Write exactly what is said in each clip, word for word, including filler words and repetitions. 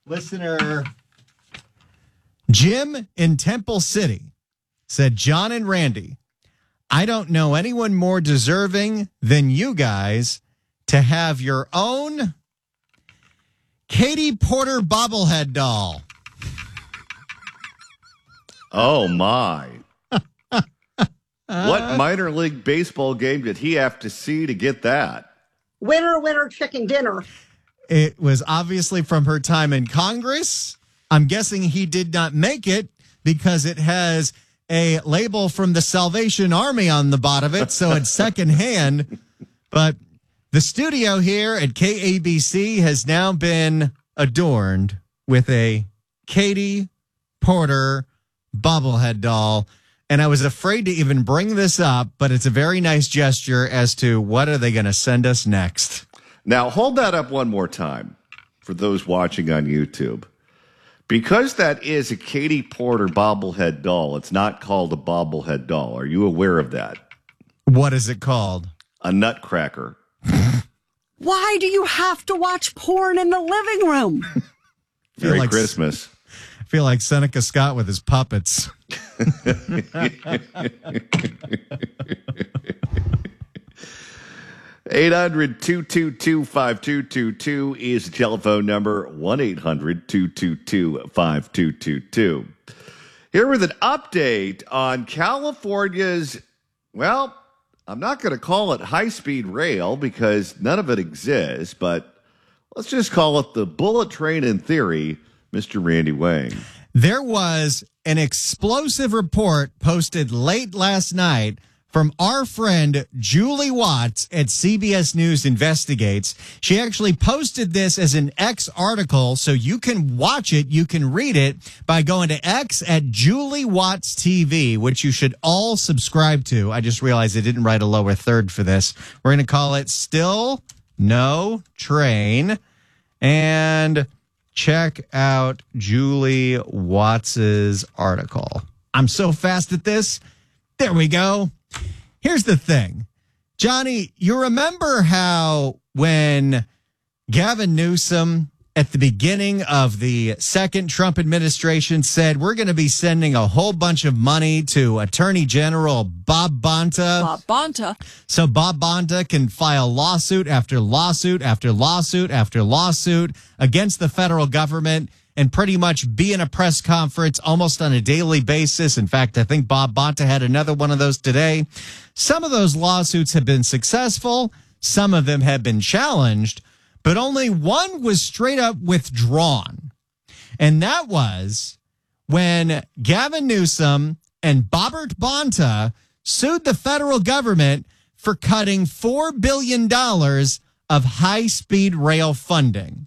Listener Jim in Temple City said, John and Randy, I don't know anyone more deserving than you guys to have your own Katie Porter bobblehead doll. Oh, my. What minor league baseball game did he have to see to get that? Winner, winner, chicken dinner. It was obviously from her time in Congress. I'm guessing he did not make it because it has a label from the Salvation Army on the bottom of it, so it's secondhand. But the studio here at K A B C has now been adorned with a Katie Porter bobblehead doll. And I was afraid to even bring this up, but it's a very nice gesture as to what are they going to send us next. Now, hold that up one more time for those watching on YouTube. Because that is a Katie Porter bobblehead doll, it's not called a bobblehead doll. Are you aware of that? What is it called? A nutcracker. Why do you have to watch porn in the living room? Merry like, Christmas. I feel like Seneca Scott with his puppets. eight hundred, two two two, five two two two is the telephone number. one eight hundred, two two two, five two two two. Here with an update on California's, well, I'm not going to call it high-speed rail because none of it exists, but let's just call it the bullet train in theory, Mister Randy Wang. There was an explosive report posted late last night from our friend Julie Watts at C B S News Investigates. She actually posted this as an X article, so you can watch it, you can read it by going to X at Julie Watts T V, which you should all subscribe to. I just realized I didn't write a lower third for this. We're going to call it Still No Train. And check out Julie Watts's article. I'm so fast at this. There we go. Here's the thing. Johnny, you remember how when Gavin Newsom at the beginning of the second Trump administration said we're going to be sending a whole bunch of money to Attorney General Bob Bonta. Bob Bonta. So Bob Bonta can file lawsuit after lawsuit after lawsuit after lawsuit against the federal government and pretty much be in a press conference almost on a daily basis. In fact, I think Bob Bonta had another one of those today. Some of those lawsuits have been successful. Some of them have been challenged, but only one was straight up withdrawn. And that was when Gavin Newsom and Bobbert Bonta sued the federal government for cutting four billion dollars of high-speed rail funding.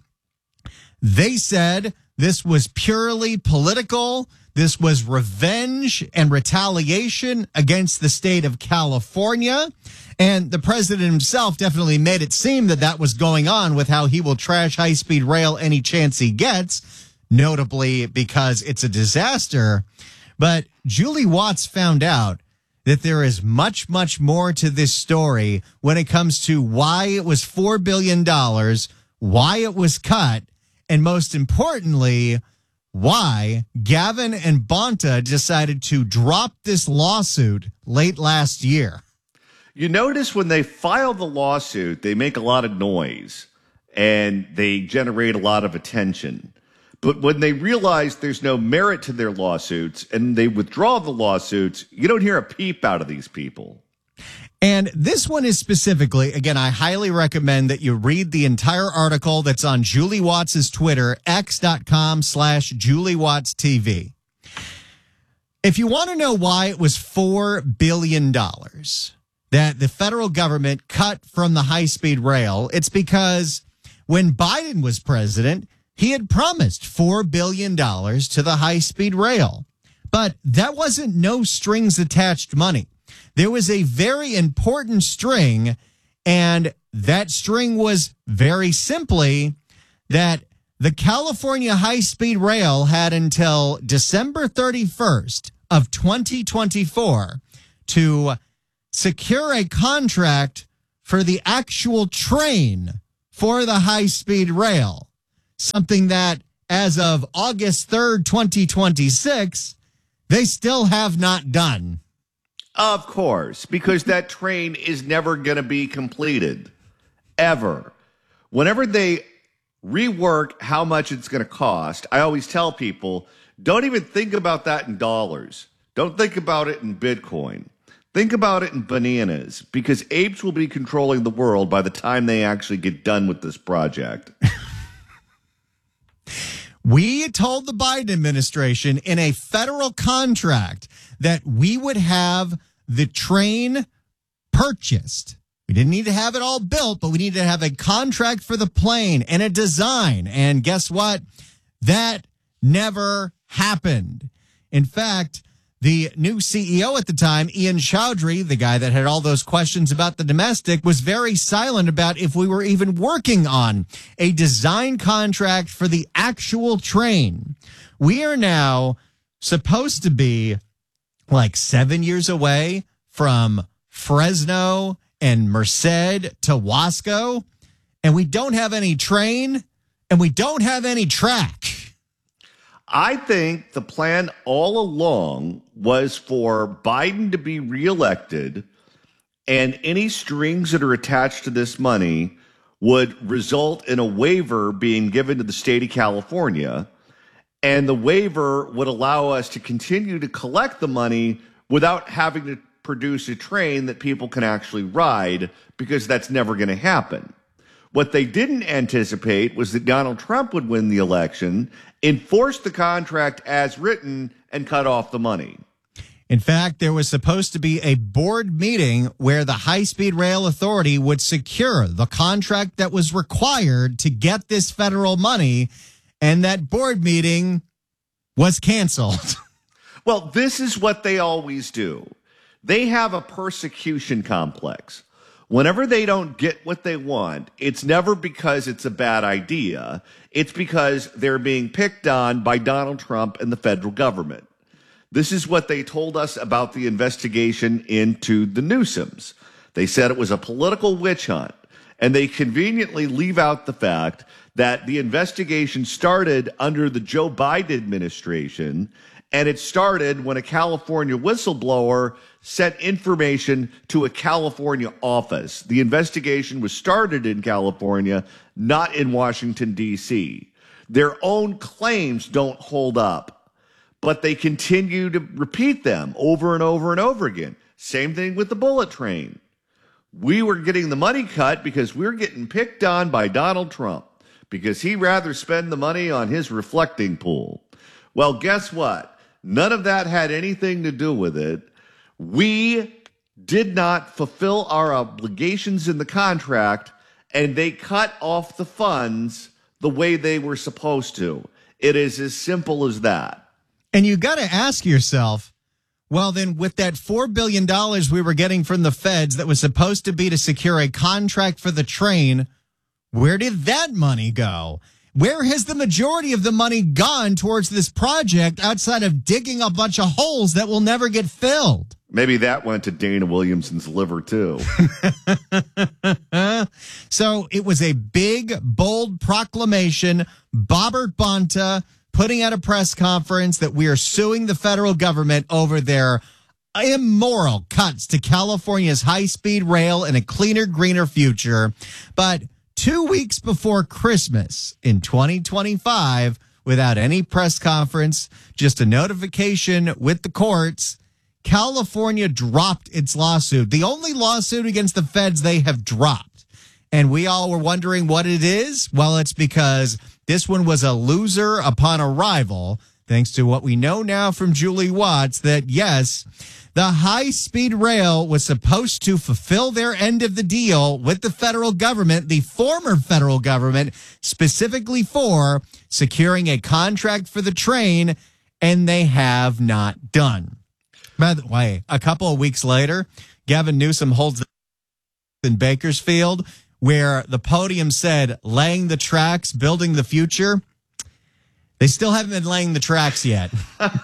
They said this was purely political. This was revenge and retaliation against the state of California. And the president himself definitely made it seem that that was going on with how he will trash high-speed rail any chance he gets, notably because it's a disaster. But Julie Watts found out that there is much, much more to this story when it comes to why it was four billion dollars, why it was cut, and most importantly, why Gavin and Bonta decided to drop this lawsuit late last year. You notice when they file the lawsuit, they make a lot of noise and they generate a lot of attention. But when they realize there's no merit to their lawsuits and they withdraw the lawsuits, you don't hear a peep out of these people. And this one is specifically, again, I highly recommend that you read the entire article that's on Julie Watts' Twitter, x.com slash Julie Watts TV. If you want to know why it was four billion dollars that the federal government cut from the high-speed rail, it's because when Biden was president, he had promised four billion dollars to the high-speed rail. But that wasn't no strings attached money. There was a very important string, and that string was very simply that the California high-speed rail had until December thirty-first of twenty twenty-four to secure a contract for the actual train for the high-speed rail, something that as of August third, twenty twenty-six, they still have not done. Of course, because that train is never going to be completed, ever. Whenever they rework how much it's going to cost, I always tell people, don't even think about that in dollars. Don't think about it in Bitcoin. Think about it in bananas, because apes will be controlling the world by the time they actually get done with this project. We told the Biden administration in a federal contract that we would have the train purchased. We didn't need to have it all built, but we needed to have a contract for the plane and a design. And guess what? That never happened. In fact, the new C E O at the time, Ian Chaudhry, the guy that had all those questions about the domestic, was very silent about if we were even working on a design contract for the actual train. We are now supposed to be like seven years away from Fresno and Merced to Wasco, and we don't have any train, and we don't have any track. I think the plan all along was for Biden to be reelected, and any strings that are attached to this money would result in a waiver being given to the state of California, and the waiver would allow us to continue to collect the money without having to produce a train that people can actually ride, because that's never going to happen. What they didn't anticipate was that Donald Trump would win the election, enforce the contract as written, and cut off the money. In fact, there was supposed to be a board meeting where the High-Speed Rail Authority would secure the contract that was required to get this federal money, and that board meeting was canceled. Well, this is what they always do. They have a persecution complex. Whenever they don't get what they want, it's never because it's a bad idea. It's because they're being picked on by Donald Trump and the federal government. This is what they told us about the investigation into the Newsoms. They said it was a political witch hunt, and they conveniently leave out the fact that the investigation started under the Joe Biden administration, and it started when a California whistleblower sent information to a California office. The investigation was started in California, not in Washington, D C. Their own claims don't hold up, but they continue to repeat them over and over and over again. Same thing with the bullet train. We were getting the money cut because we're getting picked on by Donald Trump because he'd rather spend the money on his reflecting pool. Well, guess what? None of that had anything to do with it. We did not fulfill our obligations in the contract, and they cut off the funds the way they were supposed to. It is as simple as that. And you got to ask yourself, well, then with that four billion dollars we were getting from the feds that was supposed to be to secure a contract for the train, where did that money go? Where has the majority of the money gone towards this project outside of digging a bunch of holes that will never get filled? Maybe that went to Dana Williamson's liver, too. So it was a big, bold proclamation. Bobbert Bonta putting out a press conference that we are suing the federal government over their immoral cuts to California's high-speed rail and a cleaner, greener future. But two weeks before Christmas in twenty twenty-five, without any press conference, just a notification with the courts, California dropped its lawsuit, the only lawsuit against the feds they have dropped. And we all were wondering what it is. Well, it's because this one was a loser upon arrival, thanks to what we know now from Julie Watts, that yes, the high-speed rail was supposed to fulfill their end of the deal with the federal government, the former federal government, specifically for securing a contract for the train, and they have not done. By the way, a couple of weeks later, Gavin Newsom holds in Bakersfield, where the podium said, laying the tracks, building the future. They still haven't been laying the tracks yet.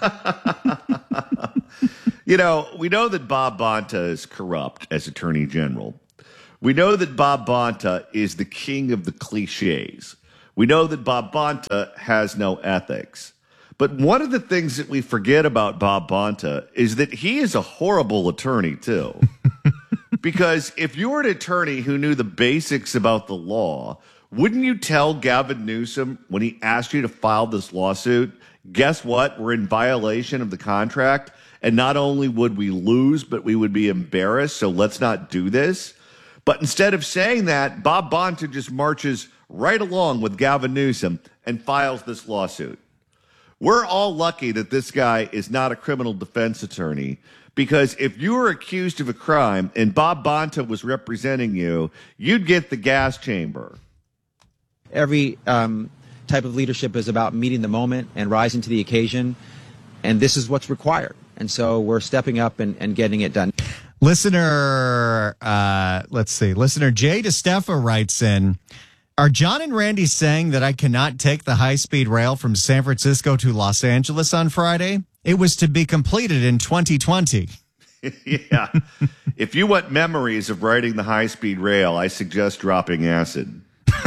You know, we know that Bob Bonta is corrupt as Attorney General. We know that Bob Bonta is the king of the cliches. We know that Bob Bonta has no ethics. But one of the things that we forget about Bob Bonta is that he is a horrible attorney, too. Because if you were an attorney who knew the basics about the law, wouldn't you tell Gavin Newsom when he asked you to file this lawsuit, guess what? We're in violation of the contract. And not only would we lose, but we would be embarrassed. So let's not do this. But instead of saying that, Bob Bonta just marches right along with Gavin Newsom and files this lawsuit. We're all lucky that this guy is not a criminal defense attorney, because if you were accused of a crime and Bob Bonta was representing you, you'd get the gas chamber. Every um, type of leadership is about meeting the moment and rising to the occasion, and this is what's required. And so we're stepping up and, and getting it done. Listener, uh, let's see, listener Jay DeSteffa writes in, are John and Randy saying that I cannot take the high-speed rail from San Francisco to Los Angeles on Friday? It was to be completed in twenty twenty. Yeah. If you want memories of riding the high-speed rail, I suggest dropping acid.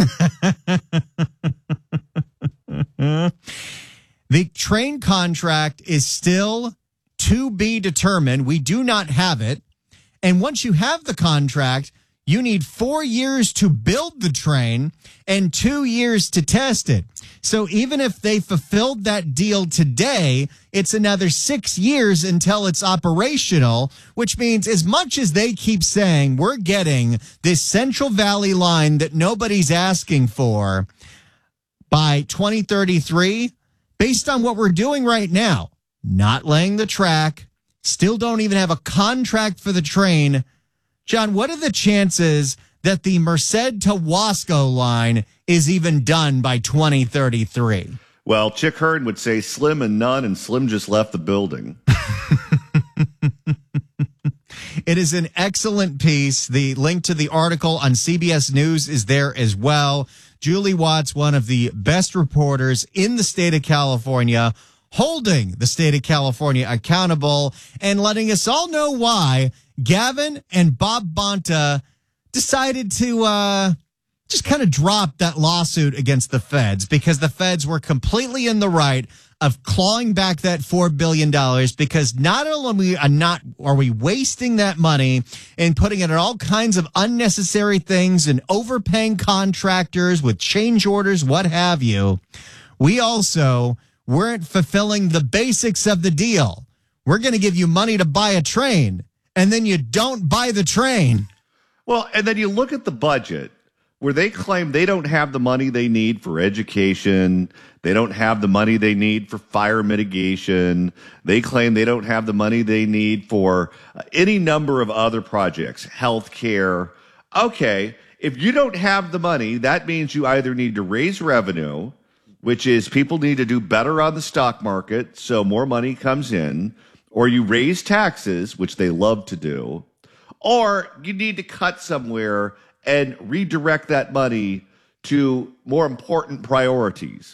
The train contract is still to be determined. We do not have it. And once you have the contract, you need four years to build the train and two years to test it. So even if they fulfilled that deal today, it's another six years until it's operational, which means as much as they keep saying we're getting this Central Valley line that nobody's asking for by twenty thirty-three, based on what we're doing right now, not laying the track, still don't even have a contract for the train. John, what are the chances that the Merced to Wasco line is even done by twenty thirty-three? Well, Chick Hearn would say slim and none, and Slim just left the building. It is an excellent piece. The link to the article on C B S News is there as well. Julie Watts, one of the best reporters in the state of California, holding the state of California accountable and letting us all know why Gavin and Bob Bonta decided to uh, just kind of drop that lawsuit against the feds, because the feds were completely in the right of clawing back that four billion dollars, because not only are, not, are we wasting that money and putting it in all kinds of unnecessary things and overpaying contractors with change orders, what have you, we also weren't fulfilling the basics of the deal. We're going to give you money to buy a train, and then you don't buy the train. Well, and then you look at the budget where they claim they don't have the money they need for education. They don't have the money they need for fire mitigation. They claim they don't have the money they need for any number of other projects, healthcare. Okay, if you don't have the money, that means you either need to raise revenue, which is people need to do better on the stock market so more money comes in, or you raise taxes, which they love to do, or you need to cut somewhere and redirect that money to more important priorities.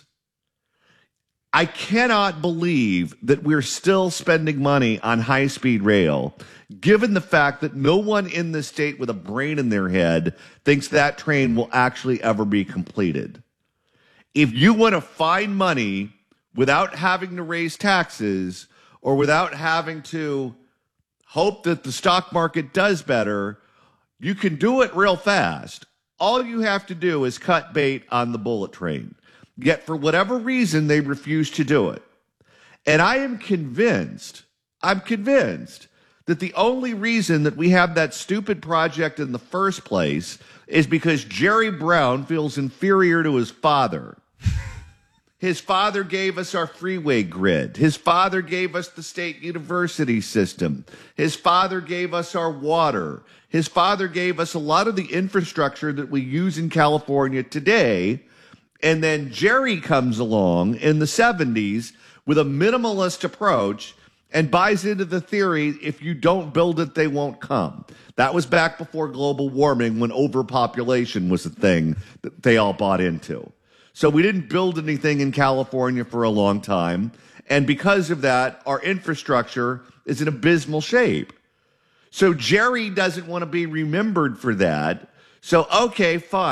I cannot believe that we're still spending money on high-speed rail, given the fact that no one in the state with a brain in their head thinks that train will actually ever be completed. If you want to find money without having to raise taxes or without having to hope that the stock market does better, you can do it real fast. All you have to do is cut bait on the bullet train. Yet for whatever reason, they refuse to do it. And I am convinced, I'm convinced that the only reason that we have that stupid project in the first place is because Jerry Brown feels inferior to his father. His father gave us our freeway grid. His father gave us the state university system. His father gave us our water. His father gave us a lot of the infrastructure that we use in California today. And then Jerry comes along in the seventies with a minimalist approach and buys into the theory, if you don't build it, they won't come. That was back before global warming, when overpopulation was a thing that they all bought into. So we didn't build anything in California for a long time. And because of that, our infrastructure is in abysmal shape. So Jerry doesn't want to be remembered for that. So, okay, fine.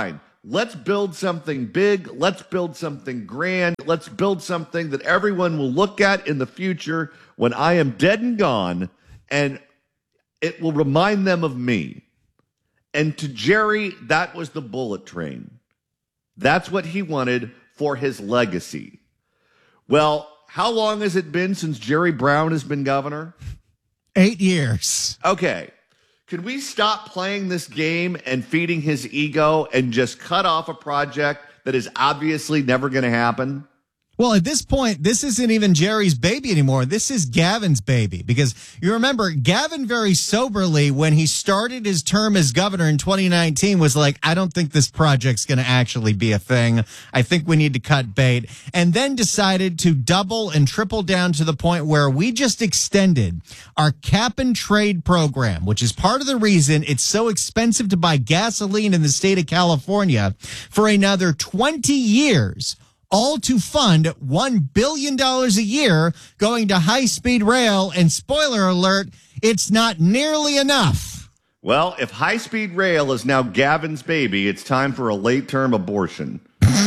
let's build something big. Let's build something grand. Let's build something that everyone will look at in the future when I am dead and gone, and it will remind them of me. And to Jerry, that was the bullet train. That's what he wanted for his legacy. Well, how long has it been since Jerry Brown has been governor? Eight years. Okay. Can we stop playing this game and feeding his ego and just cut off a project that is obviously never going to happen? Well, at this point, this isn't even Jerry's baby anymore. This is Gavin's baby, because you remember Gavin very soberly, when he started his term as governor in twenty nineteen, was like, I don't think this project's going to actually be a thing. I think we need to cut bait. And then decided to double and triple down to the point where we just extended our cap and trade program, which is part of the reason it's so expensive to buy gasoline in the state of California, for another twenty years. All to fund one billion dollars a year going to high-speed rail. And spoiler alert, it's not nearly enough. Well, if high-speed rail is now Gavin's baby, it's time for a late-term abortion.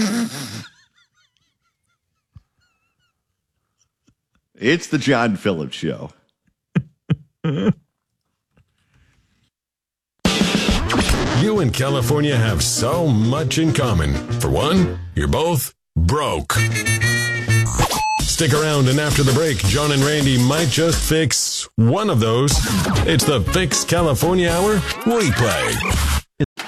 It's the John Phillips Show. You and California have so much in common. For one, you're both broke. Stick around, and after the break, John and Randy might just fix one of those. It's the Fix California Hour replay.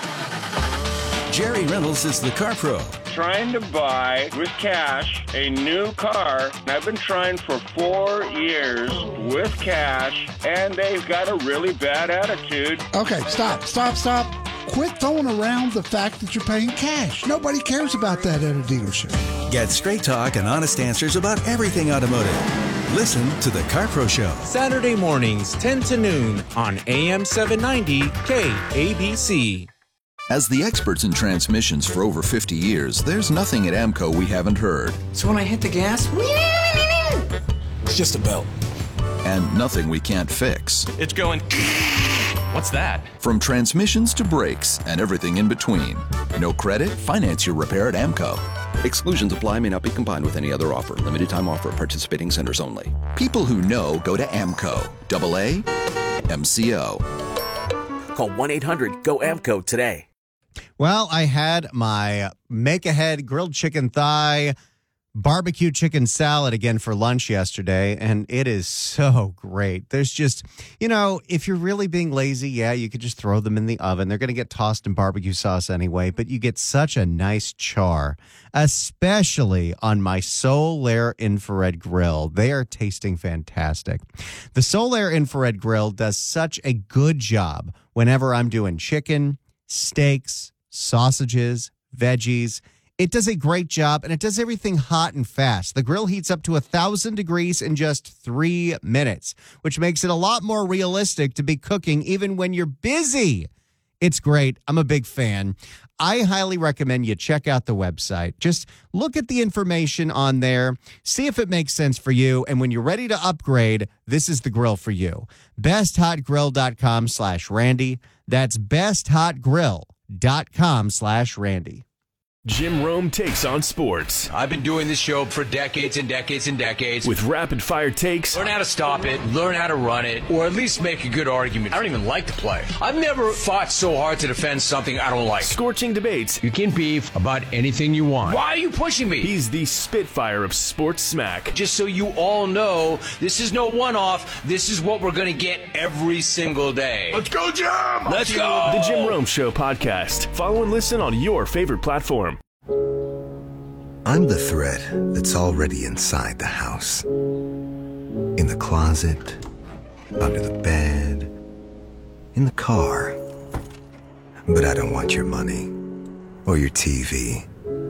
Jerry Reynolds is the Car Pro. Trying to buy with cash a new car. I've been trying for four years with cash, and they've got a really bad attitude. Okay, stop, stop, stop. Quit throwing around the fact that you're paying cash. Nobody cares about that at a dealership. Get straight talk and honest answers about everything automotive. Listen to the Car Pro Show. Saturday mornings, ten to noon on A M seven ninety K A B C. As the experts in transmissions for over fifty years, there's nothing at AMCO we haven't heard. So when I hit the gas, it's just a belt. And nothing we can't fix. It's going... What's that? From transmissions to brakes and everything in between. No credit? Finance your repair at AMCO. Exclusions apply, may not be combined with any other offer. Limited time offer at participating centers only. People who know go to AMCO. Double A M C O. Call one eight hundred go A M C O today. Well, I had my make-ahead grilled chicken thigh barbecue chicken salad again for lunch yesterday, and it is so great. There's just, you know, if you're really being lazy, yeah, you could just throw them in the oven. They're going to get tossed in barbecue sauce anyway, but you get such a nice char, especially on my Solaire infrared grill. They are tasting fantastic. The Solaire infrared grill does such a good job whenever I'm doing chicken, steaks, sausages, veggies. It does a great job, and it does everything hot and fast. The grill heats up to one thousand degrees in just three minutes, which makes it a lot more realistic to be cooking even when you're busy. It's great. I'm a big fan. I highly recommend you check out the website. Just look at the information on there, see if it makes sense for you, and when you're ready to upgrade, this is the grill for you. besthotgrill.com slash Randy. That's besthotgrill.com slash Randy. Jim Rome takes on sports. I've been doing this show for decades and decades and decades. With rapid fire takes. Learn how to stop it, learn how to run it, or at least make a good argument. I don't even like to play. I've never fought so hard to defend something I don't like. Scorching debates. You can beef about anything you want. Why are you pushing me? He's the Spitfire of sports smack. Just so you all know, this is no one-off. This is what we're going to get every single day. Let's go, Jim! Let's go! The Jim Rome Show podcast. Follow and listen on your favorite platform. I'm the threat that's already inside the house. In the closet, under the bed, in the car. But I don't want your money or your T V.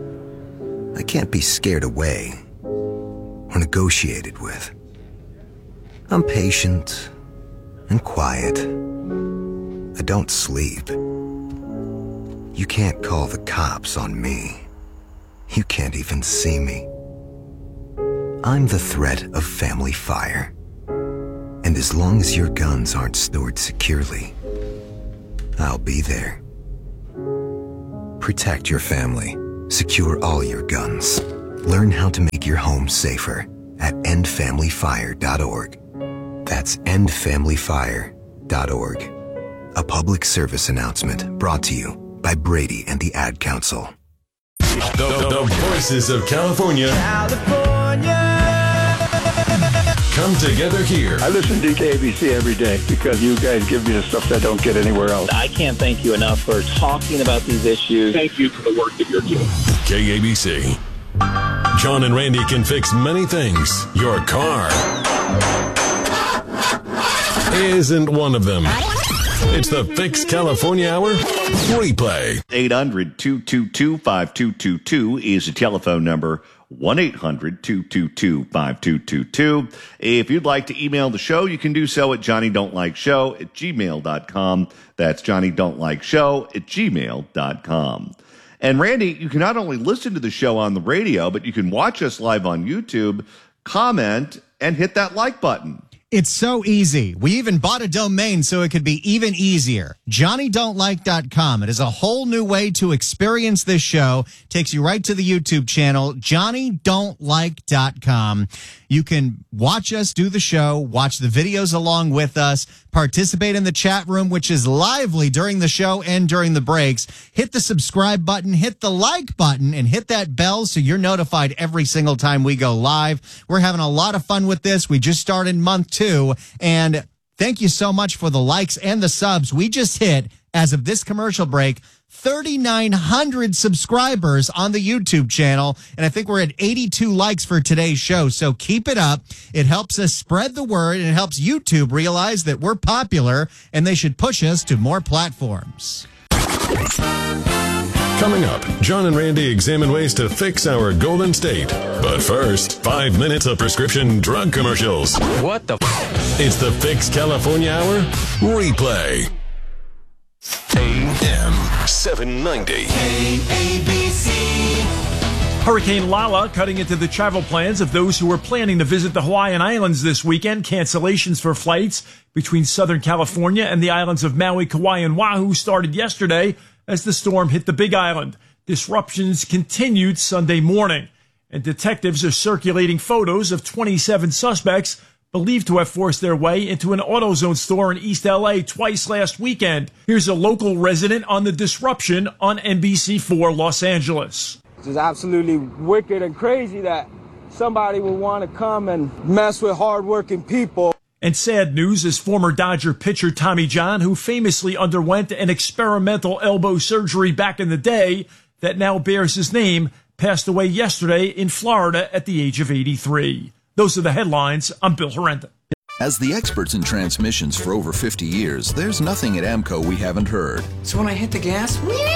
I can't be scared away or negotiated with. I'm patient and quiet. I don't sleep. You can't call the cops on me. You can't even see me. I'm the threat of family fire. And as long as your guns aren't stored securely, I'll be there. Protect your family. Secure all your guns. Learn how to make your home safer at end family fire dot org. That's end family fire dot org. A public service announcement brought to you by Brady and the Ad Council. The, the, the voices of California. California. Come together here. I listen to K A B C every day because you guys give me the stuff that I don't get anywhere else. I can't thank you enough for talking about these issues. Thank you for the work that you're doing. K A B C. John and Randy can fix many things. Your car isn't one of them. It's the Fix California Hour replay. eight hundred, two two two, five two two two is the telephone number. one eight hundred, two two two, five two two two. If you'd like to email the show, you can do so at johnny don't like show at gmail dot com. That's johnny don't like show at gmail dot com. And Randy, you can not only listen to the show on the radio, but you can watch us live on YouTube, comment, and hit that like button. It's so easy. We even bought a domain so it could be even easier. johnny don't like dot com. It is a whole new way to experience this show. Takes you right to the YouTube channel, johnny don't like dot com. You can watch us do the show, watch the videos along with us, participate in the chat room, which is lively during the show and during the breaks. Hit the subscribe button, hit the like button, and hit that bell so you're notified every single time we go live. We're having a lot of fun with this. We just started month two, and thank you so much for the likes and the subs. We just hit, as of this commercial break, thirty-nine hundred subscribers on the YouTube channel, and I think we're at eighty-two likes for today's show, so keep it up. It helps us spread the word, and it helps YouTube realize that we're popular, and they should push us to more platforms. Coming up, John and Randy examine ways to fix our Golden State. But first, five minutes of prescription drug commercials. What the f***? It's the Fix California Hour replay. A M seven ninety. K A B C. Hurricane Lala cutting into the travel plans of those who were planning to visit the Hawaiian Islands this weekend. Cancellations for flights between Southern California and the islands of Maui, Kauai, and Oahu started yesterday as the storm hit the Big Island. Disruptions continued Sunday morning, and detectives are circulating photos of twenty-seven suspects believed to have forced their way into an AutoZone store in East L A twice last weekend. Here's a local resident on the disruption on N B C four Los Angeles. It's just absolutely wicked and crazy that somebody would want to come and mess with hardworking people. And sad news is former Dodger pitcher Tommy John, who famously underwent an experimental elbow surgery back in the day that now bears his name, passed away yesterday in Florida at the age of eighty-three. Those are the headlines. I'm Bill Horrenda. As the experts in transmissions for over fifty years, there's nothing at AMCO we haven't heard. So when I hit the gas,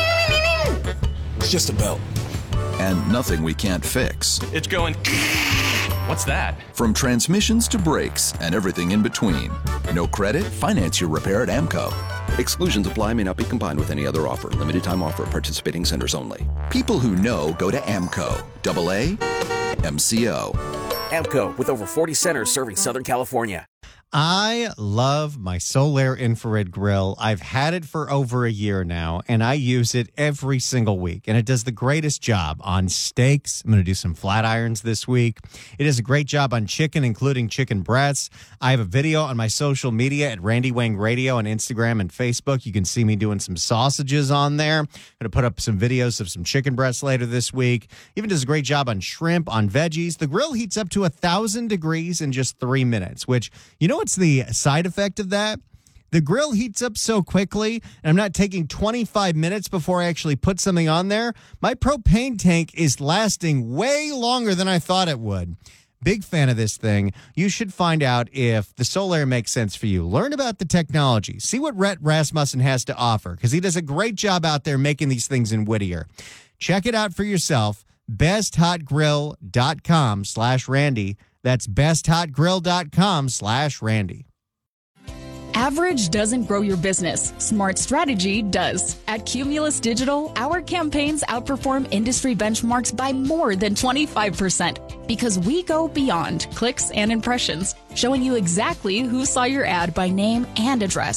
it's just a belt. And nothing we can't fix. It's going... What's that? From transmissions to brakes and everything in between. No credit? Finance your repair at AMCO. Exclusions apply, may not be combined with any other offer. Limited time offer at participating centers only. People who know go to AMCO. Double A, M C O. AMCO, with over forty centers serving Southern California. I love my Solaire infrared grill. I've had it for over a year now, and I use it every single week. And it does the greatest job on steaks. I'm going to do some flat irons this week. It does a great job on chicken, including chicken breasts. I have a video on my social media at Randy Wang Radio on Instagram and Facebook. You can see me doing some sausages on there. I'm going to put up some videos of some chicken breasts later this week. Even does a great job on shrimp, on veggies. The grill heats up to one thousand degrees in just three minutes, which, you know, what's the side effect of that? The grill heats up so quickly, and I'm not taking twenty-five minutes before I actually put something on there. My propane tank is lasting way longer than I thought it would. Big fan of this thing. You should find out if the Solaire makes sense for you. Learn about the technology. See what Rhett Rasmussen has to offer, because he does a great job out there making these things in Whittier. Check it out for yourself. best hot grill dot com slash Randy. That's best hot grill dot com slash Randy. Average doesn't grow your business. Smart strategy does. At Cumulus Digital, our campaigns outperform industry benchmarks by more than twenty-five percent because we go beyond clicks and impressions, showing you exactly who saw your ad by name and address.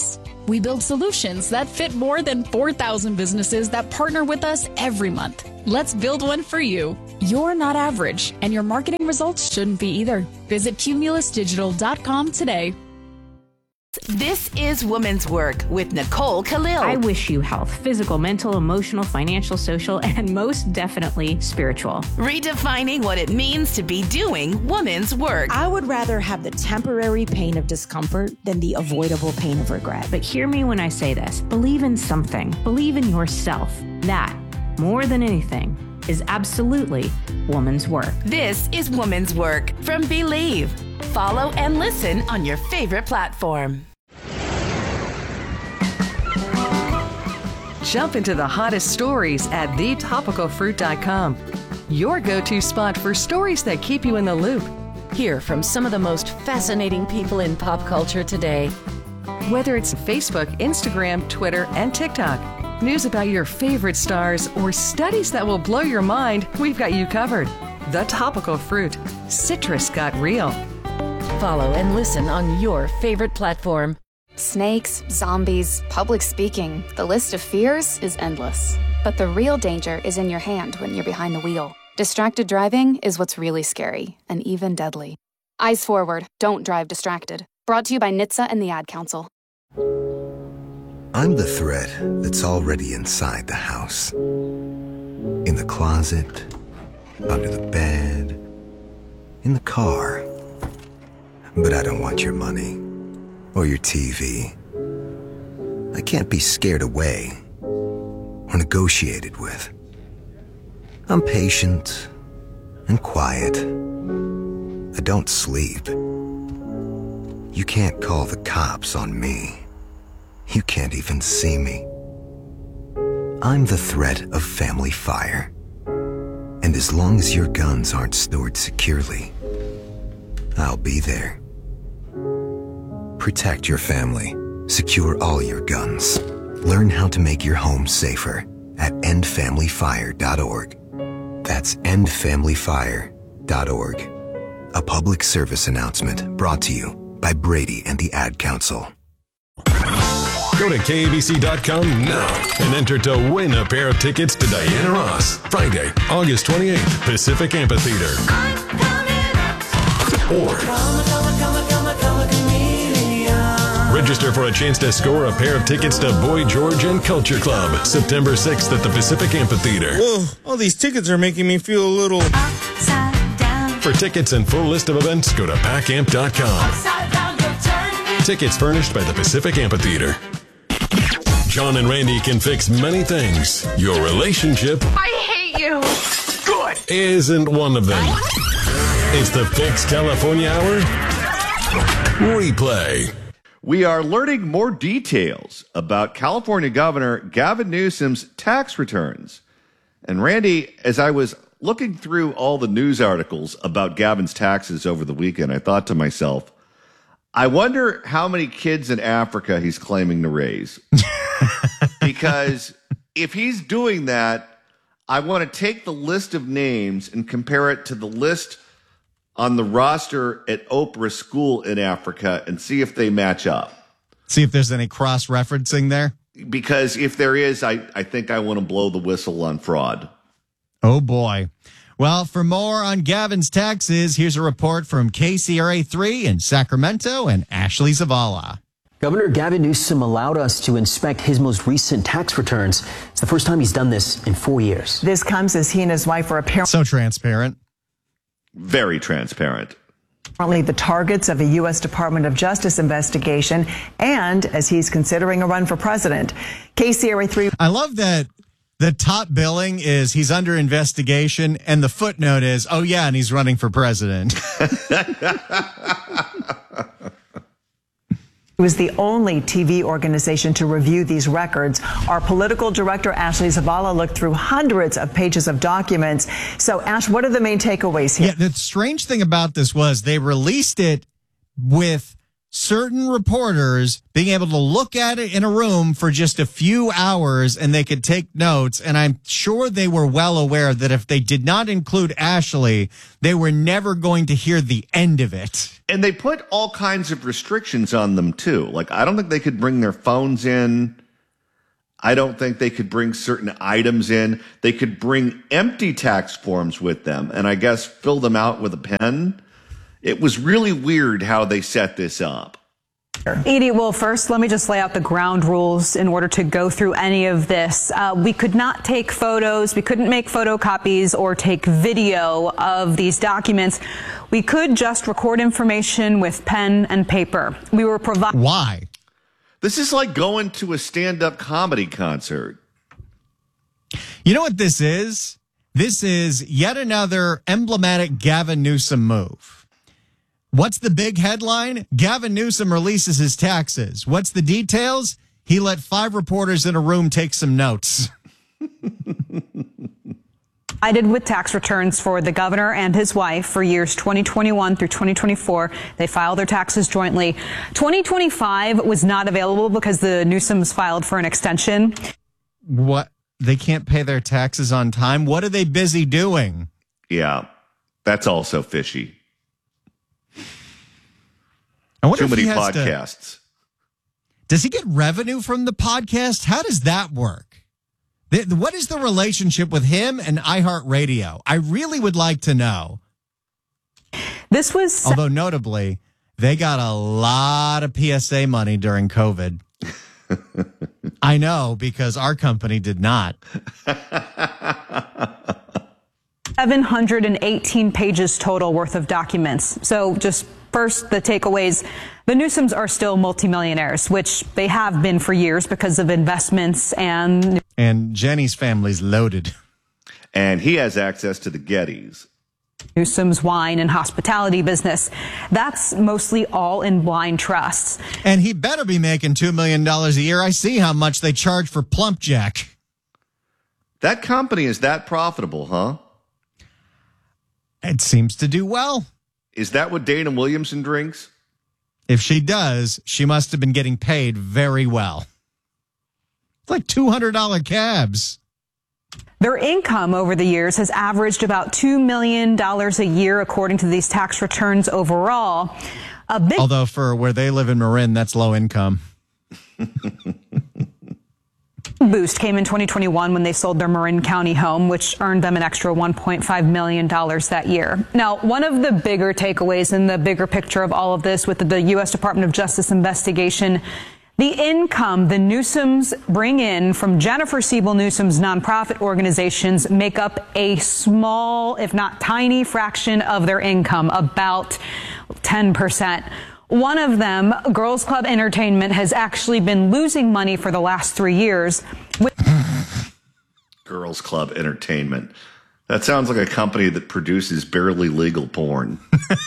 We build solutions that fit more than four thousand businesses that partner with us every month. Let's build one for you. You're not average, and your marketing results shouldn't be either. Visit cumulus digital dot com today. This is Woman's Work with Nicole Khalil. I wish you health, physical, mental, emotional, financial, social, and most definitely spiritual. Redefining what it means to be doing woman's work. I would rather have the temporary pain of discomfort than the avoidable pain of regret. But hear me when I say this. Believe in something. Believe in yourself. That, more than anything, is absolutely woman's work. This is Woman's Work from Believe. Follow and listen on your favorite platform. Jump into the hottest stories at the topical fruit dot com. Your go-to spot for stories that keep you in the loop. Hear from some of the most fascinating people in pop culture today. Whether it's Facebook, Instagram, Twitter, and TikTok, news about your favorite stars, or studies that will blow your mind, we've got you covered. The Topical Fruit. Citrus got real. Follow and listen on your favorite platform. Snakes, zombies, public speaking. The list of fears is endless. But the real danger is in your hand when you're behind the wheel. Distracted driving is what's really scary and even deadly. Eyes forward. Don't drive distracted. Brought to you by N H T S A and the Ad Council. I'm the threat that's already inside the house. In the closet, under the bed, in the car. But I don't want your money or your T V. I can't be scared away or negotiated with. I'm patient and quiet. I don't sleep. You can't call the cops on me. You can't even see me. I'm the threat of family fire. And as long as your guns aren't stored securely, I'll be there. Protect your family. Secure all your guns. Learn how to make your home safer at end family fire dot org. That's end family fire dot org. A public service announcement brought to you by Brady and the Ad Council. Go to K A B C dot com now and enter to win a pair of tickets to Diana Ross, Friday, August twenty-eighth, Pacific Amphitheater. Or register for a chance to score a pair of tickets to Boy George and Culture Club, September sixth at the Pacific Amphitheater. Whoa, all these tickets are making me feel a little upside down. For tickets and full list of events, go to pack amp dot com. Tickets furnished by the Pacific Amphitheater. John and Randy can fix many things. Your relationship I hate you. Good. isn't one of them. It's the Fix California Hour replay. We are learning more details about California Governor Gavin Newsom's tax returns. And Randy, as I was looking through all the news articles about Gavin's taxes over the weekend, I thought to myself, I wonder how many kids in Africa he's claiming to raise. Because if he's doing that, I want to take the list of names and compare it to the list on the roster at Oprah School in Africa and see if they match up. See if there's any cross-referencing there? Because if there is, I, I think I want to blow the whistle on fraud. Oh, boy. Well, for more on Gavin's taxes, here's a report from K C R A three in Sacramento and Ashley Zavala. Governor Gavin Newsom allowed us to inspect his most recent tax returns. It's the first time he's done this in four years. This comes as he and his wife were apparently so transparent. Very transparent. Apparently the targets of a U S Department of Justice investigation, and as he's considering a run for president. K C R A three. I love that the top billing is he's under investigation, and the footnote is, oh, yeah, and he's running for president. It was the only T V organization to review these records. Our political director, Ashley Zavala, looked through hundreds of pages of documents. So, Ash, what are the main takeaways here? Yeah, the strange thing about this was they released it with certain reporters being able to look at it in a room for just a few hours and they could take notes. And I'm sure they were well aware that if they did not include Ashley, they were never going to hear the end of it. And they put all kinds of restrictions on them, too. Like, I don't think they could bring their phones in. I don't think they could bring certain items in. They could bring empty tax forms with them and I guess fill them out with a pen. It was really weird how they set this up. Edie, well, first, let me just lay out the ground rules in order to go through any of this. Uh, we could not take photos. We couldn't make photocopies or take video of these documents. We could just record information with pen and paper. We were providing. Why? This is like going to a stand-up comedy concert. You know what this is? This is yet another emblematic Gavin Newsom move. What's the big headline? Gavin Newsom releases his taxes. What's the details? He let five reporters in a room take some notes. I did with tax returns for the governor and his wife for years twenty twenty-one through twenty twenty-four. They filed their taxes jointly. twenty twenty-five was not available because the Newsoms filed for an extension. What? They can't pay their taxes on time? What are they busy doing? Yeah, that's also fishy. I wonder Too if many he has podcasts. To, does he get revenue from the podcast? How does that work? What is the relationship with him and iHeartRadio? I really would like to know. This was... Although notably, they got a lot of P S A money during COVID. I know, because our company did not. seven hundred eighteen pages total worth of documents. So just first, the takeaways. The Newsoms are still multimillionaires, which they have been for years because of investments and... And Jenny's family's loaded. And he has access to the Gettys. Newsom's wine and hospitality business. That's mostly all in blind trusts. And he better be making two million dollars a year. I see how much they charge for Plump Jack. That company is that profitable, huh? It seems to do well. Is that what Dana Williamson drinks? If she does, she must have been getting paid very well. It's like two hundred dollars cabs. Their income over the years has averaged about two million dollars a year, according to these tax returns overall. A big Although for where they live in Marin, that's low income. boost came in twenty twenty-one when they sold their Marin County home, which earned them an extra one point five million dollars that year. Now, one of the bigger takeaways in the bigger picture of all of this with the U S Department of Justice investigation, the income the Newsoms bring in from Jennifer Siebel Newsom's nonprofit organizations make up a small, if not tiny, fraction of their income, about ten percent. One of them, Girls Club Entertainment, has actually been losing money for the last three years. Girls Club Entertainment. That sounds like a company that produces barely legal porn.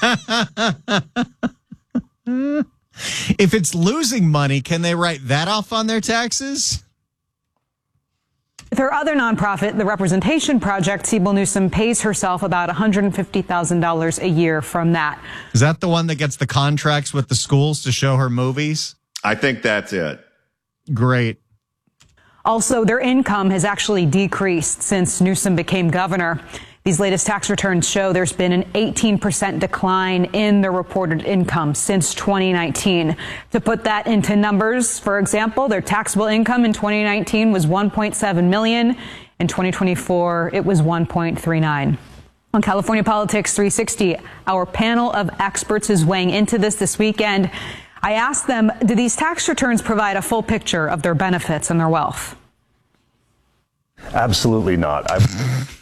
If it's losing money, can they write that off on their taxes? Their other nonprofit, the Representation Project, Siebel Newsom pays herself about one hundred fifty thousand dollars a year from that. Is that the one that gets the contracts with the schools to show her movies? I think that's it. Great. Also, their income has actually decreased since Newsom became governor. These latest tax returns show there's been an eighteen percent decline in their reported income since twenty nineteen. To put that into numbers, for example, their taxable income in twenty nineteen was one point seven million dollars. In twenty twenty-four, it was one point three nine. On California Politics three sixty, our panel of experts is weighing into this this weekend. I asked them, do these tax returns provide a full picture of their benefits and their wealth? Absolutely not. I've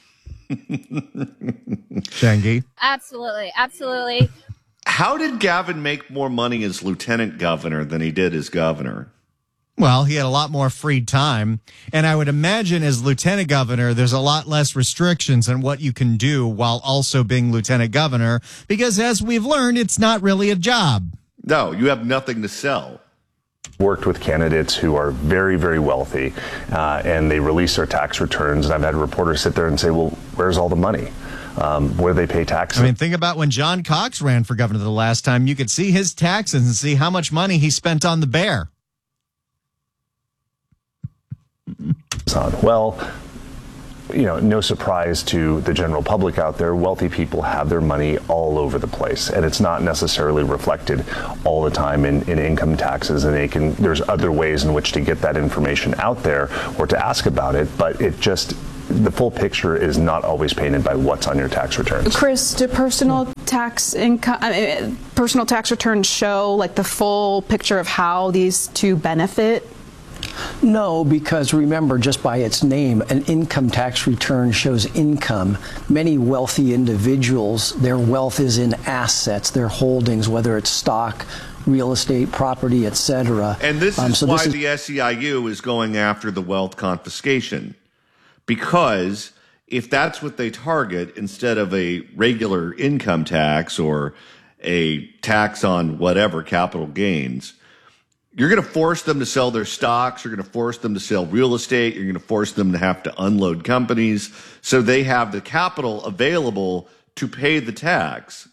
Shangi? Absolutely. Absolutely. How did Gavin make more money as lieutenant governor than he did as governor? Well, he had a lot more free time. And I would imagine as lieutenant governor, there's a lot less restrictions on what you can do while also being lieutenant governor, because as we've learned, it's not really a job. No, you have nothing to sell. Worked with candidates who are very, very wealthy, uh, and they release their tax returns. And I've had reporters sit there and say, well, where's all the money? Um, where do they pay taxes? I mean, think about when John Cox ran for governor the last time. You could see his taxes and see how much money he spent on the bear. Well, you know, no surprise to the general public out there, wealthy people have their money all over the place, and it's not necessarily reflected all the time in, in income taxes, and they can, there's other ways in which to get that information out there or to ask about it, but it just, the full picture is not always painted by what's on your tax returns. Chris, do personal tax income, I mean, personal tax returns show like the full picture of how these two benefit? No, because remember, just by its name, an income tax return shows income. Many wealthy individuals, their wealth is in assets, their holdings, whether it's stock, real estate, property, et cetera. And this um, is so why this is the S E I U is going after the wealth confiscation. Because if that's what they target, instead of a regular income tax or a tax on whatever, capital gains, you're going to force them to sell their stocks. You're going to force them to sell real estate. You're going to force them to have to unload companies so they have the capital available to pay the tax.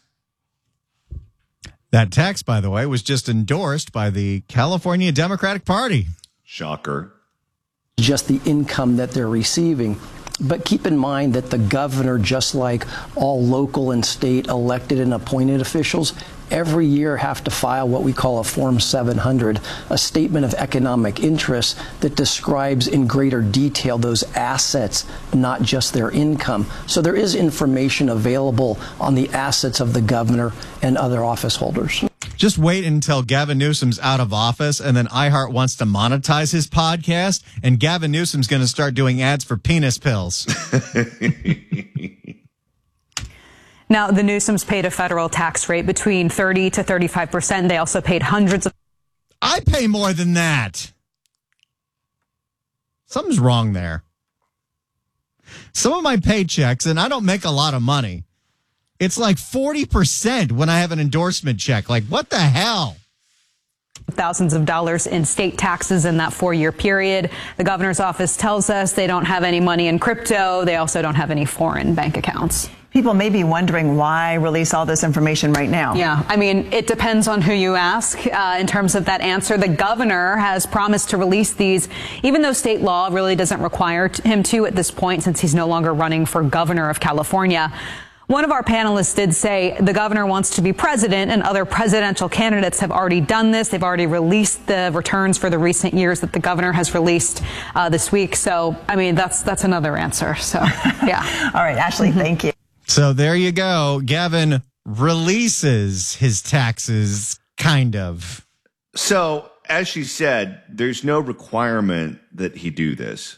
That tax, by the way, was just endorsed by the California Democratic Party. Shocker. Just the income that they're receiving. But keep in mind that the governor, just like all local and state elected and appointed officials, every year have to file what we call a Form seven hundred, a statement of economic interest that describes in greater detail those assets, not just their income. So there is information available on the assets of the governor and other office holders. Just wait until Gavin Newsom's out of office, and then iHeart wants to monetize his podcast, and Gavin Newsom's going to start doing ads for penis pills. Now, the Newsoms paid a federal tax rate between thirty to thirty-five percent. They also paid hundreds of... I pay more than that. Something's wrong there. Some of my paychecks, and I don't make a lot of money, it's like forty percent when I have an endorsement check. Like, what the hell? Thousands of dollars in state taxes in that four-year period. The governor's office tells us they don't have any money in crypto. They also don't have any foreign bank accounts. People may be wondering why release all this information right now. Yeah, I mean, it depends on who you ask uh, in terms of that answer. The governor has promised to release these, even though state law really doesn't require t- him to at this point, since he's no longer running for governor of California. One of our panelists did say the governor wants to be president, and other presidential candidates have already done this. They've already released the returns for the recent years that the governor has released uh, this week. So, I mean, that's that's another answer. So, yeah. All right, Ashley, thank you. So there you go. Gavin releases his taxes, kind of. So, as she said, there's no requirement that he do this.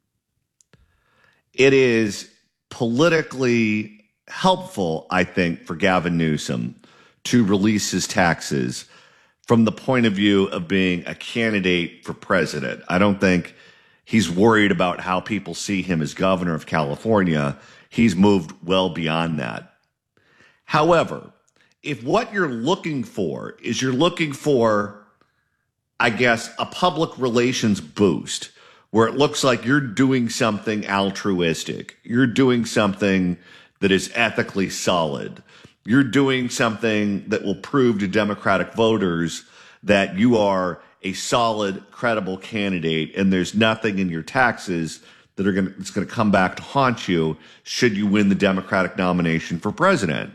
It is politically helpful, I think, for Gavin Newsom to release his taxes from the point of view of being a candidate for president. I don't think he's worried about how people see him as governor of California. He's moved well beyond that. However, if what you're looking for is you're looking for, I guess, a public relations boost where it looks like you're doing something altruistic, you're doing something that is ethically solid, you're doing something that will prove to Democratic voters that you are a solid, credible candidate, and there's nothing in your taxes that are going to, it's going to come back to haunt you should you win the Democratic nomination for president.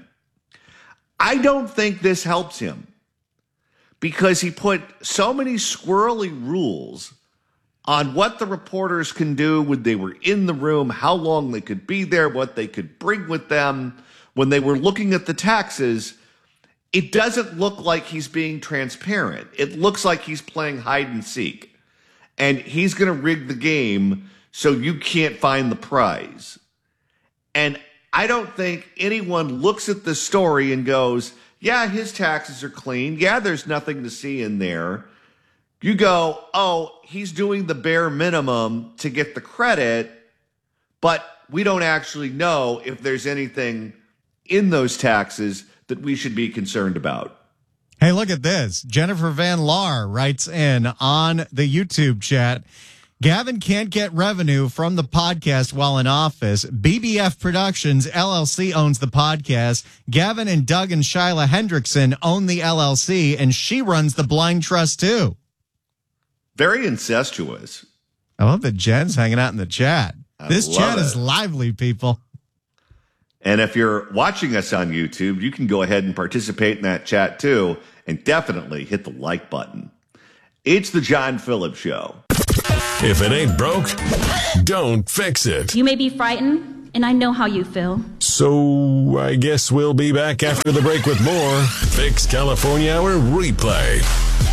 I don't think this helps him because he put so many squirrely rules on what the reporters can do when they were in the room, how long they could be there, what they could bring with them. When they were looking at the taxes, it doesn't look like he's being transparent. It looks like he's playing hide and seek. And he's going to rig the game so you can't find the prize. And I don't think anyone looks at the story and goes, yeah, his taxes are clean. Yeah, there's nothing to see in there. You go, oh, he's doing the bare minimum to get the credit, but we don't actually know if there's anything in those taxes that we should be concerned about. Hey, look at this. Jennifer Van Laar writes in on the YouTube chat, Gavin can't get revenue from the podcast while in office. B B F Productions, L L C, owns the podcast. Gavin and Doug and Shyla Hendrickson own the L L C, and she runs the Blind Trust, too. Very incestuous. I love that Jen's hanging out in the chat. This chat it. is lively, people. And if you're watching us on YouTube, you can go ahead and participate in that chat too, and definitely hit the like button. It's the John Phillips Show. If it ain't broke, don't fix it. You may be frightened, and I know how you feel. So I guess we'll be back after the break with more Fix California Hour Replay.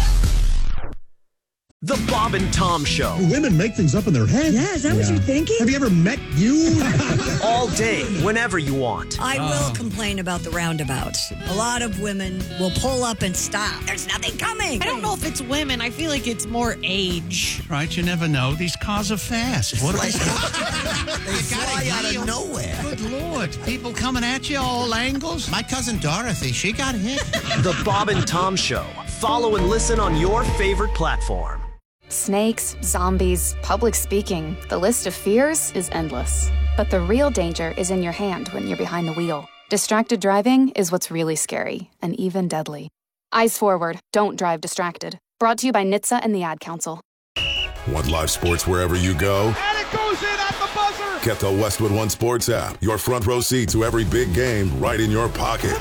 The Bob and Tom Show. Women make things up in their head. Yeah, is that yeah. what you're thinking? Have you ever met you? All day, whenever you want. I uh. will complain about the roundabouts. A lot of women will pull up and stop. There's nothing coming. I don't know if it's women. I feel like it's more age. Right, you never know. These cars are fast. What like, they fly out of nowhere. Good Lord. People coming at you all angles. My cousin Dorothy, she got hit. The Bob and Tom Show. Follow and listen on your favorite platform. Snakes, zombies, public speaking. The list of fears is endless. But the real danger is in your hand when you're behind the wheel. Distracted driving is what's really scary and even deadly. Eyes forward. Don't drive distracted. Brought to you by N H T S A and the Ad Council. Want live sports wherever you go? And it goes in at the buzzer! Get the Westwood One Sports app. Your front row seat to every big game right in your pocket.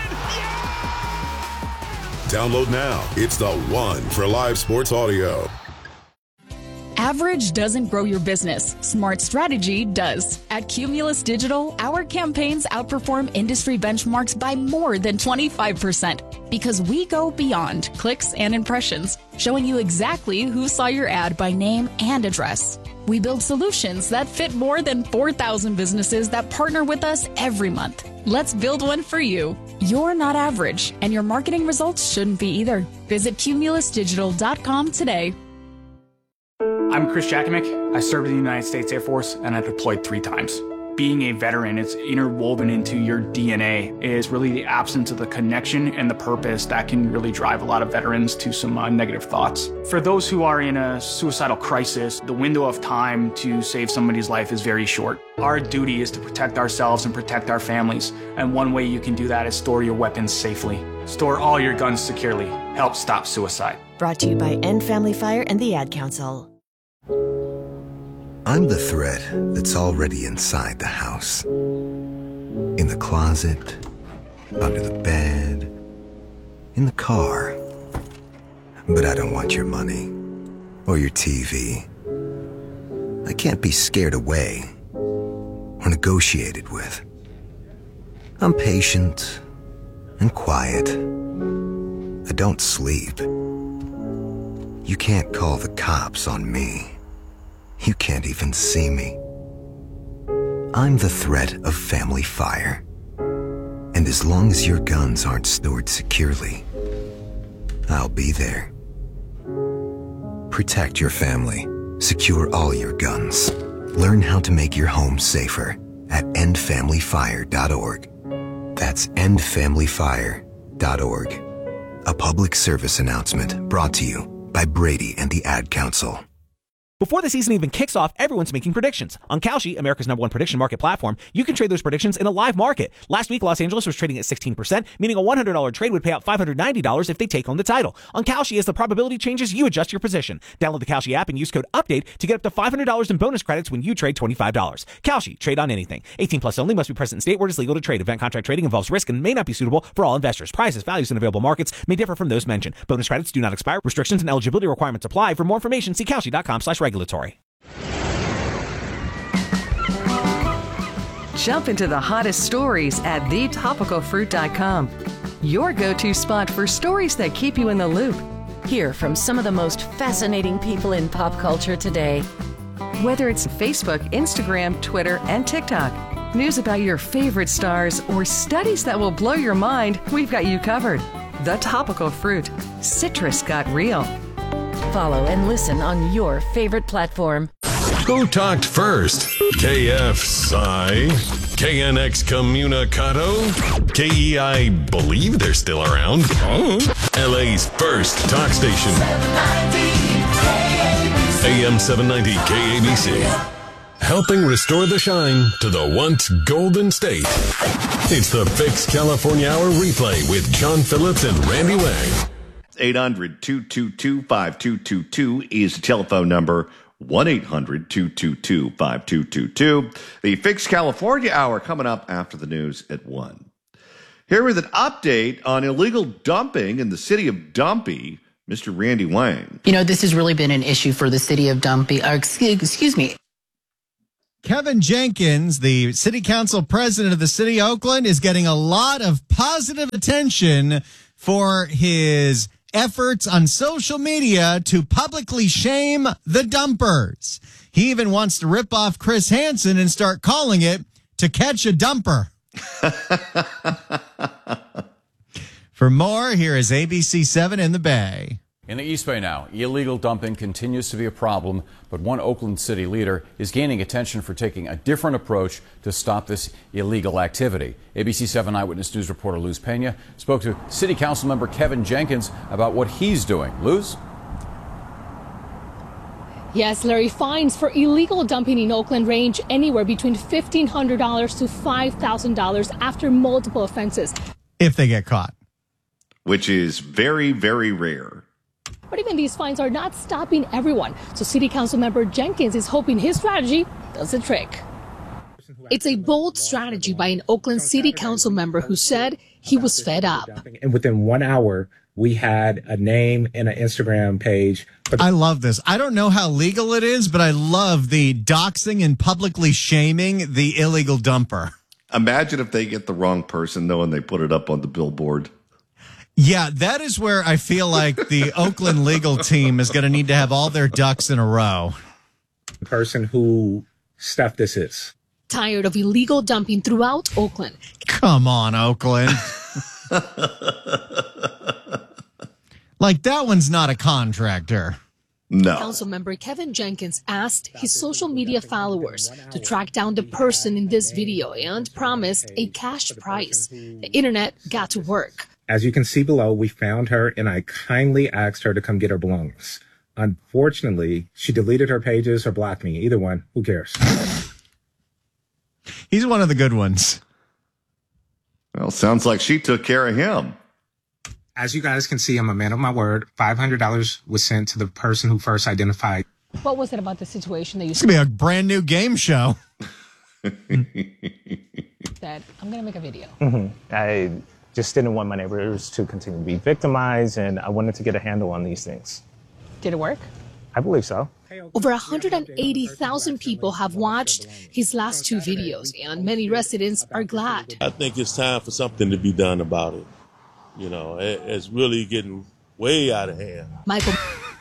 Download now. It's the one for live sports audio. Average doesn't grow your business. Smart strategy does. At Cumulus Digital, our campaigns outperform industry benchmarks by more than twenty-five percent because we go beyond clicks and impressions, showing you exactly who saw your ad by name and address. We build solutions that fit more than four thousand businesses that partner with us every month. Let's build one for you. You're not average, and your marketing results shouldn't be either. Visit cumulus digital dot com today. I'm Chris Jakimick. I served in the United States Air Force, and I deployed three times. Being a veteran, it's interwoven into your D N A. It is really the absence of the connection and the purpose that can really drive a lot of veterans to some uh, negative thoughts. For those who are in a suicidal crisis, the window of time to save somebody's life is very short. Our duty is to protect ourselves and protect our families, and one way you can do that is store your weapons safely. Store all your guns securely. Help stop suicide. Brought to you by End Family Fire and the Ad Council. I'm the threat that's already inside the house. In the closet, under the bed, in the car. But I don't want your money or your T V. I can't be scared away or negotiated with. I'm patient and quiet. I don't sleep. You can't call the cops on me. You can't even see me. I'm the threat of family fire. And as long as your guns aren't stored securely, I'll be there. Protect your family. Secure all your guns. Learn how to make your home safer at end family fire dot org. That's end family fire dot org. A public service announcement brought to you by Brady and the Ad Council. Before the season even kicks off, everyone's making predictions. On Kalshi, America's number one prediction market platform, you can trade those predictions in a live market. Last week, Los Angeles was trading at sixteen percent, meaning a one hundred dollars trade would pay out five hundred ninety dollars if they take home the title. On Kalshi, as the probability changes, you adjust your position. Download the Kalshi app and use code UPDATE to get up to five hundred dollars in bonus credits when you trade twenty-five dollars. Kalshi, trade on anything. eighteen plus only, must be present in state where it is legal to trade. Event contract trading involves risk and may not be suitable for all investors. Prices, values, and available markets may differ from those mentioned. Bonus credits do not expire. Restrictions and eligibility requirements apply. For more information, see kalshi dot com slash regulatory. Jump into the hottest stories at the topical fruit dot com. Your go-to spot for stories that keep you in the loop. Hear from some of the most fascinating people in pop culture today. Whether it's Facebook, Instagram, Twitter, and TikTok, news about your favorite stars, or studies that will blow your mind, we've got you covered. The Topical Fruit. Citrus got real. Follow and listen on your favorite platform. Who talked first? K F S I, K N X Communicado, K E I believe they're still around. Oh. L A's first talk station. A M seven ninety K A B C. Helping restore the shine to the once golden state. It's the Fix California Hour Replay with John Phillips and Randy Wang. eight hundred, two two two, five two two two is the telephone number. one eight hundred two two two five two two two. The Fix California Hour coming up after the news at one. Here with an update on illegal dumping in the city of Dumpy, Mister Randy Wang. You know, this has really been an issue for the city of Dumpy. Uh, excuse, excuse me. Kevin Jenkins, the city council president of the city of Oakland, is getting a lot of positive attention for his efforts on social media to publicly shame the dumpers. He even wants to rip off Chris Hansen and start calling it To Catch a Dumper. For more, here is A B C seven in the Bay. In the East Bay now, illegal dumping continues to be a problem, but one Oakland City leader is gaining attention for taking a different approach to stop this illegal activity. A B C seven Eyewitness News reporter Luz Pena spoke to City Council member Kevin Jenkins about what he's doing. Luz? Yes, Larry, fines for illegal dumping in Oakland range anywhere between fifteen hundred dollars to five thousand dollars after multiple offenses. If they get caught. Which is very, very rare. But even these fines are not stopping everyone. So City Council member Jenkins is hoping his strategy does the trick. It's a bold strategy by an Oakland City Council member who said he was fed up. And within one hour, we had a name and an Instagram page. I love this. I don't know how legal it is, but I love the doxing and publicly shaming the illegal dumper. Imagine if they get the wrong person, though, and they put it up on the billboard. Yeah, that is where I feel like the Oakland legal team is going to need to have all their ducks in a row. The person who stuff this is. Tired of illegal dumping throughout Oakland. Come on, Oakland. Like, that one's not a contractor. No. Councilmember Kevin Jenkins asked his social media followers to track down the person in this video and promised a cash prize. The internet got to work. As you can see below, we found her and I kindly asked her to come get her belongings. Unfortunately, she deleted her pages or blocked me. Either one, who cares? He's one of the good ones. Well, sounds like she took care of him. As you guys can see, I'm a man of my word. five hundred dollars was sent to the person who first identified. What was it about the situation that you It's going to be a brand new game show. said, I'm going to make a video? Mm-hmm. I just didn't want my neighbors to continue to be victimized, and I wanted to get a handle on these things. Did it work? I believe so. Over one hundred eighty thousand people have watched his last two videos, and many residents are glad. I think it's time for something to be done about it. You know, it, it's really getting way out of hand. Michael.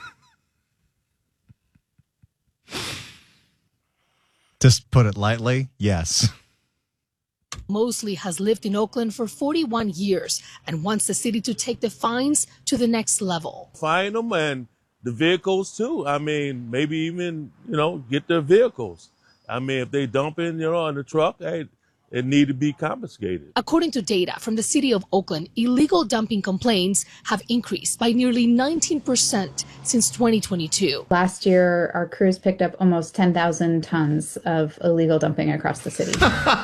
Just put it lightly, yes. Mosley has lived in Oakland for forty-one years and wants the city to take the fines to the next level. Fine them and the vehicles too. I mean, maybe even, you know, get their vehicles. I mean, if they dump in, you know, on the truck, hey, it need to be confiscated. According to data from the city of Oakland, illegal dumping complaints have increased by nearly nineteen percent since twenty twenty-two. Last year, our crews picked up almost ten thousand tons of illegal dumping across the city.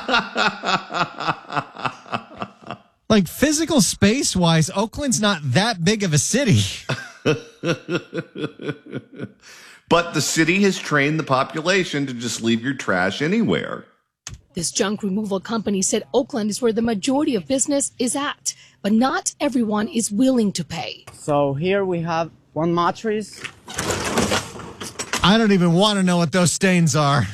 Like, physical space-wise, Oakland's not that big of a city. But the city has trained the population to just leave your trash anywhere. This junk removal company said Oakland is where the majority of business is at, but not everyone is willing to pay. So here we have one mattress. I don't even want to know what those stains are.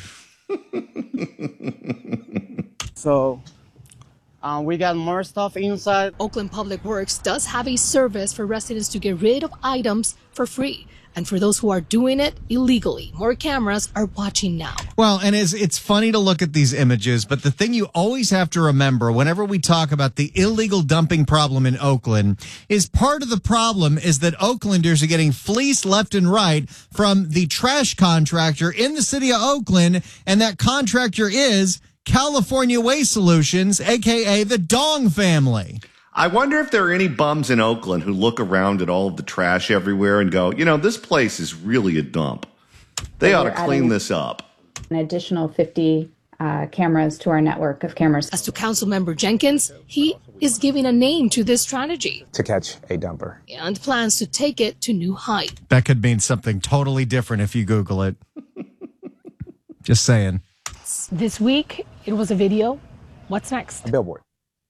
So uh, we got more stuff inside. Oakland Public Works does have a service for residents to get rid of items for free. And for those who are doing it illegally, more cameras are watching now. Well, and it's, it's funny to look at these images, but the thing you always have to remember whenever we talk about the illegal dumping problem in Oakland is part of the problem is that Oaklanders are getting fleeced left and right from the trash contractor in the city of Oakland, and that contractor is California Waste Solutions, a k a the Dong family. I wonder if there are any bums in Oakland who look around at all of the trash everywhere and go, you know, this place is really a dump. They ought to clean this up. An additional fifty uh, cameras to our network of cameras. As to Councilmember Jenkins, he is giving a name to this strategy. To catch a dumper. And plans to take it to new heights. That could mean something totally different if you Google it. Just saying. This week, it was a video. What's next? A billboard.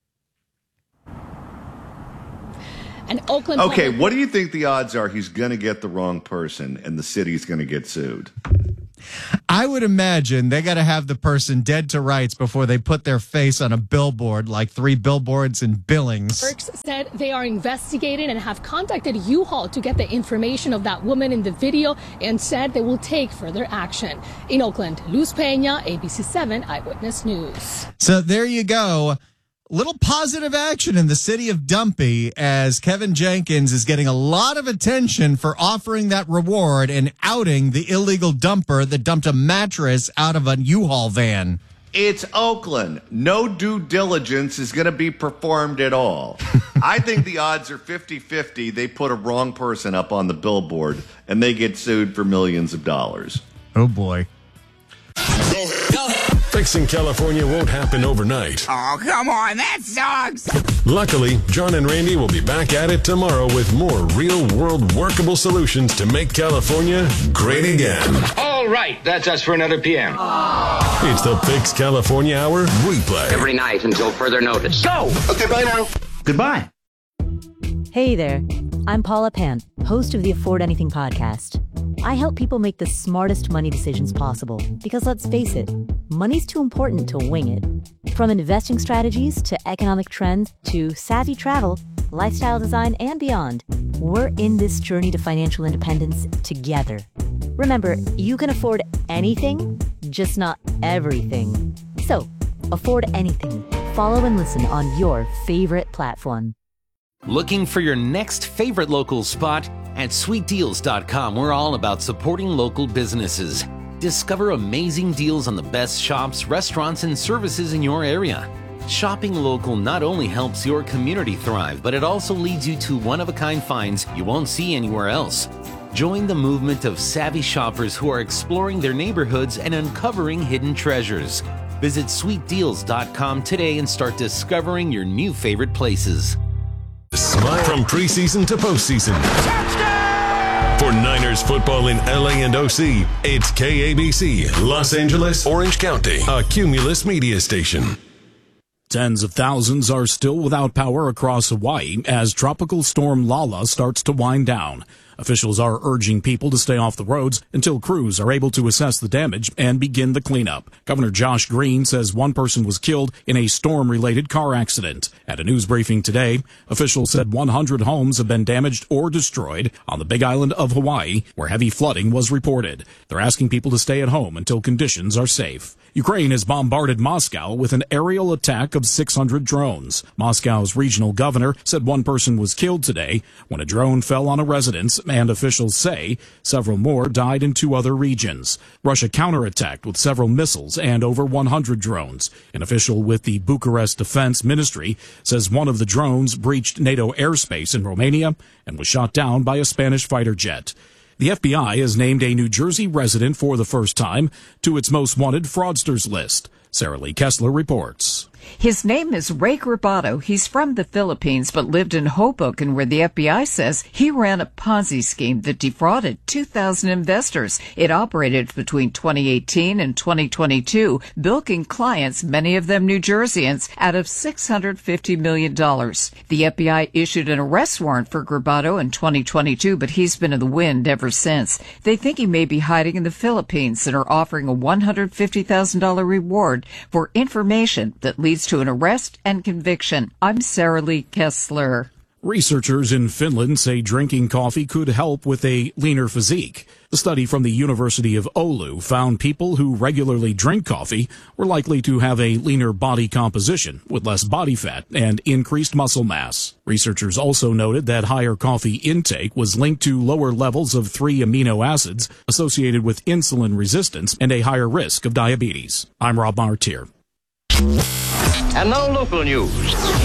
An Oakland. Okay, public- what do you think the odds are he's going to get the wrong person and the city's going to get sued? I would imagine they got to have the person dead to rights before they put their face on a billboard, like three billboards in Billings. Burks said they are investigating and have contacted U-Haul to get the information of that woman in the video and said they will take further action. In Oakland, Luz Peña, A B C seven Eyewitness News. So there you go. Little positive action in the city of Dumpy as Kevin Jenkins is getting a lot of attention for offering that reward and outing the illegal dumper that dumped a mattress out of a U-Haul van. It's Oakland. No due diligence is going to be performed at all. I think the odds are fifty-fifty. They put a wrong person up on the billboard and they get sued for millions of dollars. Oh, boy. Fixing California won't happen overnight. Oh, come on, that sucks. Luckily, John and Randy will be back at it tomorrow with more real-world workable solutions to make California great again. All right, that's us for another P M. Aww. It's the Fix California Hour replay. Every night until further notice. Go! Okay, bye now. Goodbye. Hey there, I'm Paula Pan, host of the Afford Anything podcast. I help people make the smartest money decisions possible because, let's face it, money's too important to wing it. From investing strategies to economic trends to savvy travel, lifestyle design, and beyond, we're in this journey to financial independence together. Remember, you can afford anything, just not everything. So, afford anything. Follow and listen on your favorite platform. Looking for your next favorite local spot? At sweet deals dot com, we're all about supporting local businesses. Discover amazing deals on the best shops, restaurants, and services in your area. Shopping local not only helps your community thrive, but it also leads you to one-of-a-kind finds you won't see anywhere else. Join the movement of savvy shoppers who are exploring their neighborhoods and uncovering hidden treasures. Visit sweet deals dot com today and start discovering your new favorite places. Smile from preseason to postseason. For Niners football in L A and O C, it's K A B C, Los Angeles, Orange County, a Cumulus media station. Tens of thousands are still without power across Hawaii as Tropical Storm Lala starts to wind down. Officials are urging people to stay off the roads until crews are able to assess the damage and begin the cleanup. Governor Josh Green says one person was killed in a storm-related car accident. At a news briefing today, officials said one hundred homes have been damaged or destroyed on the Big Island of Hawaii, where heavy flooding was reported. They're asking people to stay at home until conditions are safe. Ukraine has bombarded Moscow with an aerial attack of six hundred drones. Moscow's regional governor said one person was killed today when a drone fell on a residence, and officials say several more died in two other regions. Russia counterattacked with several missiles and over one hundred drones. An official with the Bucharest Defense Ministry says one of the drones breached NATO airspace in Romania and was shot down by a Spanish fighter jet. The F B I has named a New Jersey resident for the first time to its most wanted fraudsters list. Sarah Lee Kessler reports. His name is Ray Grabato. He's from the Philippines but lived in Hoboken, where the F B I says he ran a Ponzi scheme that defrauded two thousand investors. It operated between twenty eighteen and twenty twenty-two, bilking clients, many of them New Jerseyans, out of six hundred fifty million dollars. The F B I issued an arrest warrant for Grabato in twenty twenty-two, but he's been in the wind ever since. They think he may be hiding in the Philippines and are offering a one hundred fifty thousand dollars reward for information that leads to an arrest and conviction. I'm Sarah Lee Kessler. Researchers in Finland say drinking coffee could help with a leaner physique. The study from the University of Oulu found people who regularly drink coffee were likely to have a leaner body composition with less body fat and increased muscle mass. Researchers also noted that higher coffee intake was linked to lower levels of three amino acids associated with insulin resistance and a higher risk of diabetes. I'm Rob Martier. And now local news.